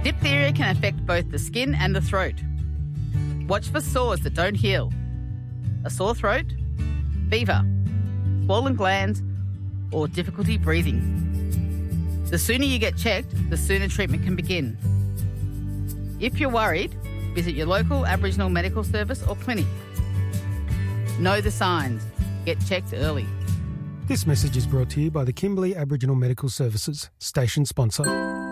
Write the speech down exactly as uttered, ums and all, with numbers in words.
Diphtheria can affect both the skin and the throat. Watch for sores that don't heal, a sore throat, fever, swollen glands, or difficulty breathing. The sooner you get checked, the sooner treatment can begin. If you're worried, visit your local Aboriginal medical service or clinic. Know the signs. Get checked early. This message is brought to you by the Kimberley Aboriginal Medical Services, station sponsor.